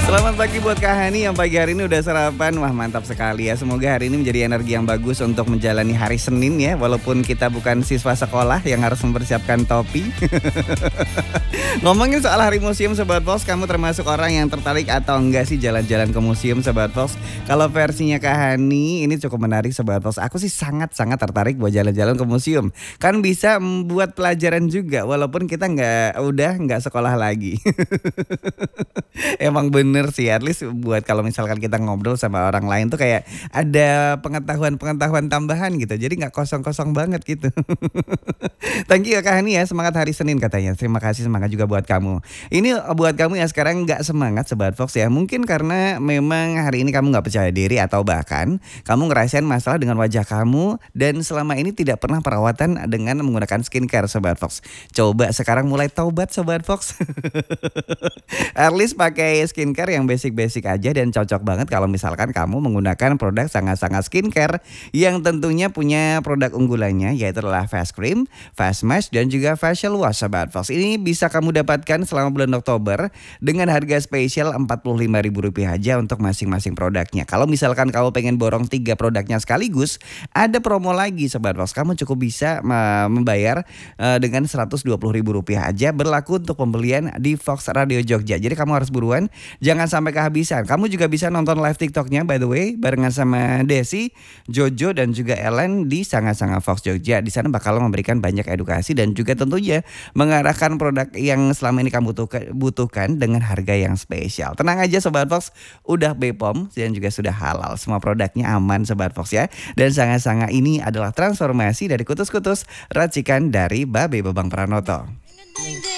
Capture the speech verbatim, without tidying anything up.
Selamat pagi buat Kak Hani yang pagi hari ini udah sarapan. Wah mantap sekali ya. Semoga hari ini menjadi energi yang bagus untuk menjalani hari Senin ya. Walaupun kita bukan siswa sekolah yang harus mempersiapkan topi. Ngomongin soal hari museum Sobat Fox, kamu termasuk orang yang tertarik atau enggak sih jalan-jalan ke museum Sobat Fox? Kalau versinya Kak Hani ini cukup menarik Sobat Fox. Aku sih sangat-sangat tertarik buat jalan-jalan ke museum. Kan bisa membuat pelajaran juga walaupun kita nggak udah nggak sekolah lagi. Emang bener sih, at least buat kalau misalkan kita ngobrol sama orang lain tuh kayak ada pengetahuan-pengetahuan tambahan gitu. Jadi nggak kosong-kosong banget gitu. Thank you ya Kak Hani ya, semangat hari Senin katanya. Terima kasih, semangat juga buat kamu. Ini buat kamu yang sekarang nggak semangat Sobat Fox ya. Mungkin karena memang hari ini kamu nggak percaya diri atau bahkan kamu ngerasain masalah dengan wajah kamu dan selama ini tidak pernah perawatan dengan menggunakan skincare Sobat Fox. Coba sekarang mulai taubat Sobat Fox. At least pakai skincare yang basic-basic aja dan cocok banget kalau misalkan kamu menggunakan produk sangat-sangat skincare yang tentunya punya produk unggulannya, yaitu adalah face cream, face mask dan juga facial wash Sobat Fox. Ini bisa kamu dapatkan selama bulan Oktober dengan harga spesial empat puluh lima ribu rupiah aja untuk masing-masing produknya. Kalau misalkan kamu pengen borong tiga produknya sekaligus, ada promo lagi Sobat Fox. Kamu cukup bisa membayar dengan seratus dua puluh ribu rupiah aja, berlaku untuk pembelian di Fox Radio Jogja. Jadi kamu harus buruan, jangan sampai kehabisan. Kamu juga bisa nonton live TikToknya by the way barengan sama Desi, Jojo dan juga Ellen di Sangat-Sangat Fox Jogja. Di sana bakal memberikan banyak edukasi dan juga tentunya mengarahkan produk yang selama ini kamu butuhkan dengan harga yang spesial. Tenang aja Sobat Fox, udah B P O M dan juga sudah halal. Semua produknya aman Sobat Fox ya. Dan Sangat-Sangat ini adalah transformasi dari kutus-kutus racikan dari Babe Babang Pranoto.